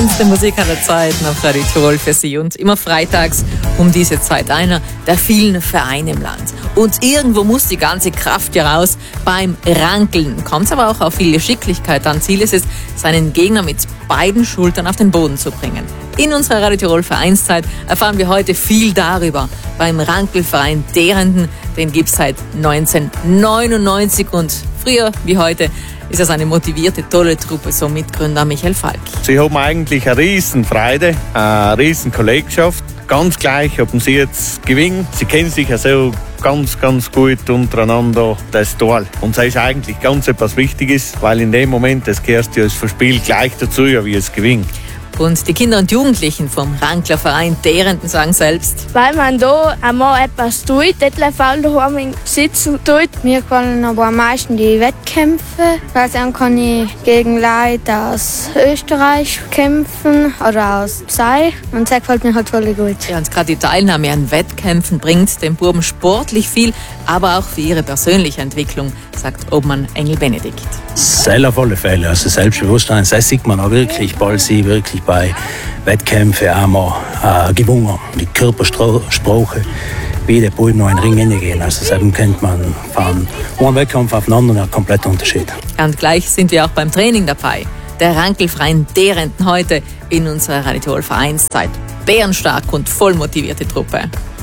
Schönste Musik aller Zeiten auf Radio Tirol für Sie und immer freitags um diese Zeit einer der vielen Vereine im Land. Und irgendwo muss die ganze Kraft ja raus. Beim Rankeln kommt es aber auch auf viel Geschicklichkeit an. Ziel ist es, seinen Gegner mit beiden Schultern auf den Boden zu bringen. In unserer Radio Tirol Vereinszeit erfahren wir heute viel darüber. Beim Rankelverein Derenden, den gibt es seit 1999 und früher wie heute ist das eine motivierte, tolle Truppe, so Mitgründer Michael Falk. Sie haben eigentlich eine riesen Freude, eine riesen Kollegschaft. Ganz gleich, ob Sie jetzt gewinnen. Sie kennen sich ja so ganz, ganz gut untereinander, das ist toll. Und das ist eigentlich ganz etwas Wichtiges, weil in dem Moment, das gehört ja als Verspiel gleich dazu, ja, wie es gewinnt. Und die Kinder und Jugendlichen vom Ranklerverein Derenden sagen selbst: Weil man da einmal etwas tut, dort Fall daheim sitzen tut. Mir gefallen aber am meisten die Wettkämpfe, weil dann kann ich gegen Leute aus Österreich kämpfen oder aus Psy und das gefällt mir halt voll gut. Ja, und gerade die Teilnahme an Wettkämpfen bringt den Buben sportlich viel, aber auch für ihre persönliche Entwicklung, sagt Obmann Engel Benedikt. Sehr auf alle Fälle, also Selbstbewusstsein, das sieht man auch wirklich, weil sie wirklich bei Wettkämpfen einmal gewonnen. Die Körpersprache, wie der Buben noch in den Ring hineingehen. Also das kennt man von einem Wettkampf auf den anderen einen kompletten Unterschied. Und gleich sind wir auch beim Training dabei. Der Rankelverein Derenden heute in unserer Radio Tirol Vereinszeit. Bärenstark und voll motivierte Truppe.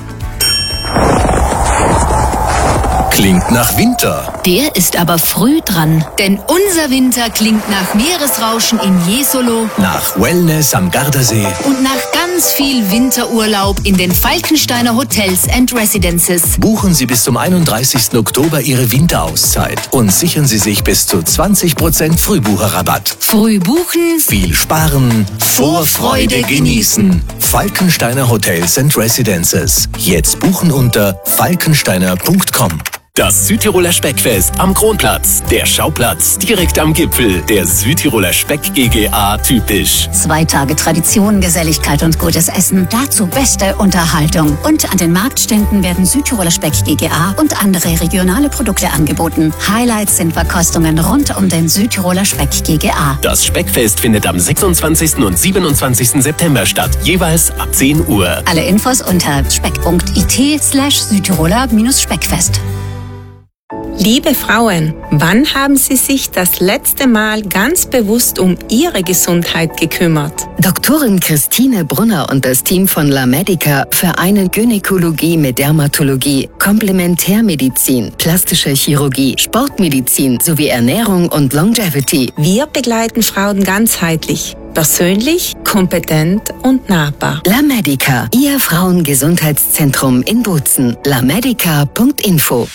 Klingt nach Winter. Der ist aber früh dran, denn unser Winter klingt nach Meeresrauschen in Jesolo, Nach Wellness am Gardasee. und nach ganz viel Winterurlaub in den Falkensteiner Hotels and Residences. Buchen Sie bis zum 31. Oktober Ihre Winterauszeit und sichern Sie sich bis zu 20% Frühbucherrabatt. Früh buchen, Viel sparen, Vorfreude genießen. Falkensteiner Hotels and Residences. Jetzt buchen unter falkensteiner.com. Das Südtiroler Speckfest am Kronplatz. Der Schauplatz direkt am Gipfel. Der Südtiroler Speck GGA typisch. 2 Tage Tradition, Geselligkeit und gutes Essen. Dazu beste Unterhaltung. Und an den Marktständen werden Südtiroler Speck GGA und andere regionale Produkte angeboten. Highlights sind Verkostungen rund um den Südtiroler Speck GGA. Das Speckfest findet am 26. und 27. September statt. Jeweils ab 10 Uhr. Alle Infos unter speck.it/Südtiroler-Speckfest. Liebe Frauen, wann haben Sie sich das letzte Mal ganz bewusst um Ihre Gesundheit gekümmert? Doktorin Christine Brunner und das Team von La Medica vereinen Gynäkologie mit Dermatologie, Komplementärmedizin, plastischer Chirurgie, Sportmedizin sowie Ernährung und Longevity. Wir begleiten Frauen ganzheitlich, persönlich, kompetent und nahbar. La Medica, Ihr Frauengesundheitszentrum in Bozen. lamedica.info